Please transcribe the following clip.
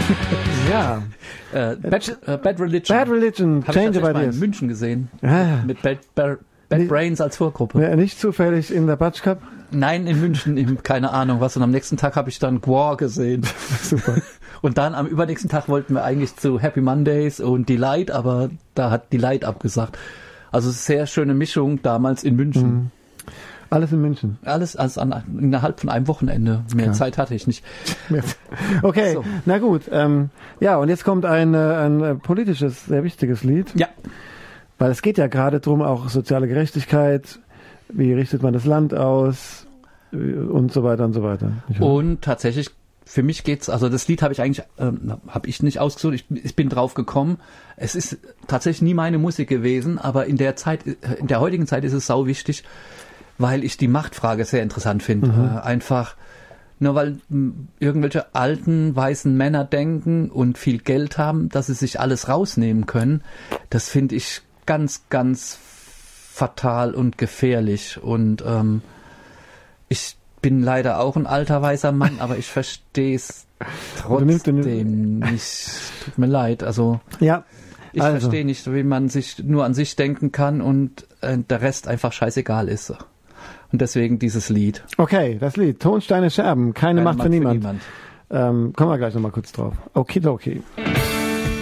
Ja. Bad Religion. Bad Religion, Hab Change ich of mal in Ideas. München gesehen. Ja. Mit Bad Brains als Vorgruppe. Ja, nicht zufällig in der Batsch Cup? Nein, in München, keine Ahnung was. Und am nächsten Tag habe ich dann Gwar gesehen. Super. Und dann am übernächsten Tag wollten wir eigentlich zu Happy Mondays und Delight, aber da hat Delight abgesagt. Also sehr schöne Mischung damals in München. Alles in München. Alles innerhalb von einem Wochenende. Mehr Zeit hatte ich nicht. Okay, So. na gut. Ja, und jetzt kommt ein politisches, sehr wichtiges Lied. Ja. Weil es geht ja gerade drum, auch soziale Gerechtigkeit, wie richtet man das Land aus und so weiter und so weiter. Und tatsächlich, für mich geht's, also das Lied habe ich eigentlich, habe ich nicht ausgesucht, ich bin drauf gekommen. Es ist tatsächlich nie meine Musik gewesen, aber in der heutigen Zeit ist es sau wichtig, weil ich die Machtfrage sehr interessant finde. Einfach, nur weil irgendwelche alten, weißen Männer denken und viel Geld haben, dass sie sich alles rausnehmen können, das finde ich ganz, ganz fatal und gefährlich. Und ich bin leider auch ein alter, weißer Mann, aber ich verstehe es trotzdem nicht. Tut mir leid. Also, ja, ich verstehe nicht, wie man sich nur an sich denken kann und der Rest einfach scheißegal ist. Und deswegen dieses Lied. Okay, das Lied. Tonsteine Scherben. Keine Macht für niemand. Kommen wir gleich nochmal kurz drauf. Okidoki.